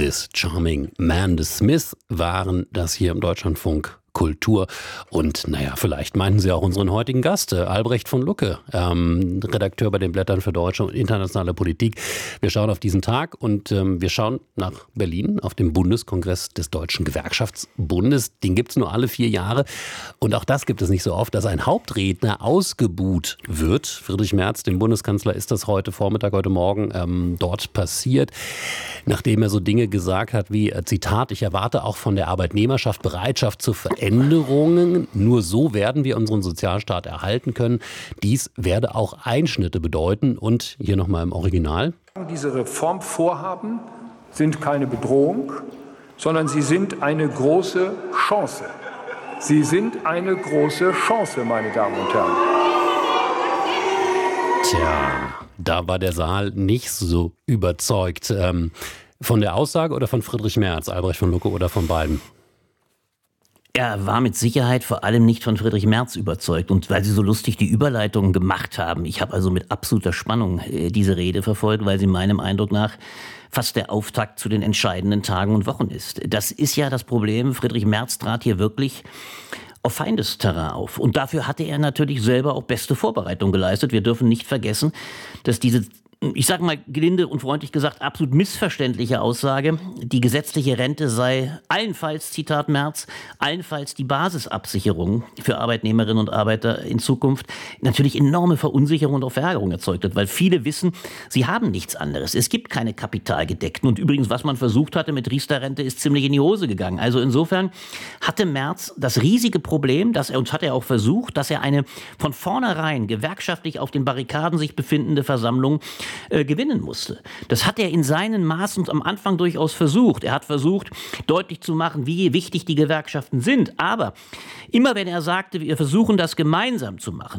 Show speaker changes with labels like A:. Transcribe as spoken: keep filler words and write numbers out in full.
A: This Charming Man. The Smiths waren das hier im Deutschlandfunk Kultur. Und naja, vielleicht meinten Sie auch unseren heutigen Gast, Albrecht von Lucke, ähm, Redakteur bei den Blättern für deutsche und internationale Politik. Wir schauen auf diesen Tag und ähm, wir schauen nach Berlin auf den Bundeskongress des Deutschen Gewerkschaftsbundes. Den gibt es nur alle vier Jahre. Und auch das gibt es nicht so oft, dass ein Hauptredner ausgebuht wird. Friedrich Merz, dem Bundeskanzler, ist das heute Vormittag, heute Morgen ähm, dort passiert, nachdem er so Dinge gesagt hat wie, äh, Zitat, ich erwarte auch von der Arbeitnehmerschaft Bereitschaft zur Veränderung. Änderungen. Nur so werden wir unseren Sozialstaat erhalten können. Dies werde auch Einschnitte bedeuten. Und hier nochmal im Original.
B: Diese Reformvorhaben sind keine Bedrohung, sondern sie sind eine große Chance. Sie sind eine große Chance, meine Damen und Herren.
A: Tja, da war der Saal nicht so überzeugt. Ähm, von der Aussage oder von Friedrich Merz, Albrecht von Lucke, oder von beiden?
C: Er war mit Sicherheit vor allem nicht von Friedrich Merz überzeugt. Und weil Sie so lustig die Überleitung gemacht haben, ich habe also mit absoluter Spannung äh, diese Rede verfolgt, weil sie meinem Eindruck nach fast der Auftakt zu den entscheidenden Tagen und Wochen ist. Das ist ja das Problem. Friedrich Merz trat hier wirklich auf Feindesterrain auf. Und dafür hatte er natürlich selber auch beste Vorbereitung geleistet. Wir dürfen nicht vergessen, dass diese, ich sage mal gelinde und freundlich gesagt, absolut missverständliche Aussage, die gesetzliche Rente sei allenfalls, Zitat Merz, allenfalls die Basisabsicherung für Arbeitnehmerinnen und Arbeiter in Zukunft, natürlich enorme Verunsicherung und auch Verärgerung erzeugt hat, weil viele wissen, sie haben nichts anderes. Es gibt keine kapitalgedeckten. Und übrigens, was man versucht hatte mit Riester-Rente, ist ziemlich in die Hose gegangen. Also insofern hatte Merz das riesige Problem, dass er, und hat er auch versucht, dass er eine von vornherein gewerkschaftlich auf den Barrikaden sich befindende Versammlung Äh, gewinnen musste. Das hat er in seinen Maßen am Anfang durchaus versucht. Er hat versucht, deutlich zu machen, wie wichtig die Gewerkschaften sind. Aber immer wenn er sagte, wir versuchen das gemeinsam zu machen,